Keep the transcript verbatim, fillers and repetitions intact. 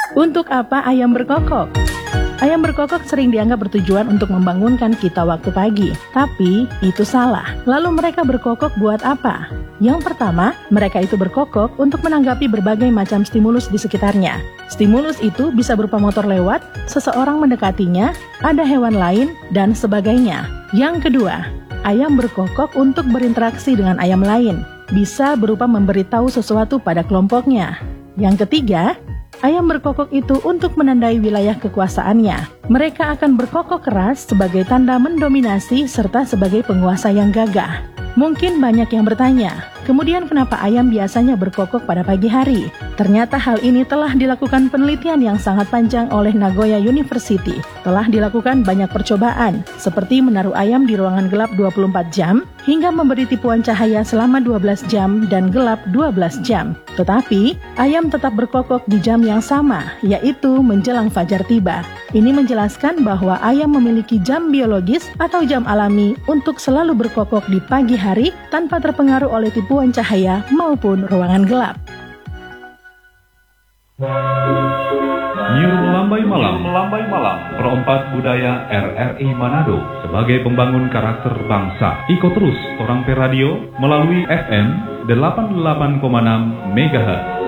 Untuk apa ayam berkokok? Ayam berkokok sering dianggap bertujuan untuk membangunkan kita waktu pagi, tapi itu salah. Lalu mereka berkokok buat apa? Yang pertama, mereka itu berkokok untuk menanggapi berbagai macam stimulus di sekitarnya. Stimulus itu bisa berupa motor lewat, seseorang mendekatinya, ada hewan lain, dan sebagainya. Yang kedua, ayam berkokok untuk berinteraksi dengan ayam lain, bisa berupa memberitahu sesuatu pada kelompoknya. Yang ketiga, ayam berkokok itu untuk menandai wilayah kekuasaannya. Mereka akan berkokok keras sebagai tanda mendominasi serta sebagai penguasa yang gagah. Mungkin banyak yang bertanya, kemudian kenapa ayam biasanya berkokok pada pagi hari? Ternyata hal ini telah dilakukan penelitian yang sangat panjang oleh Nagoya University. Telah dilakukan banyak percobaan, seperti menaruh ayam di ruangan gelap dua puluh empat jam, hingga memberi tipuan cahaya selama dua belas jam dan gelap dua belas jam. Tetapi, ayam tetap berkokok di jam yang sama, yaitu menjelang fajar tiba. Ini menjelaskan bahwa ayam memiliki jam biologis atau jam alami untuk selalu berkokok di pagi hari tanpa terpengaruh oleh tipuan cahaya maupun ruangan gelap. Nyuruh Melambai Malam, Melambai Malam, perompak budaya R R I Manado sebagai pembangun karakter bangsa. Ikut terus Orang Per Radio melalui F M delapan puluh delapan koma enam megahertz.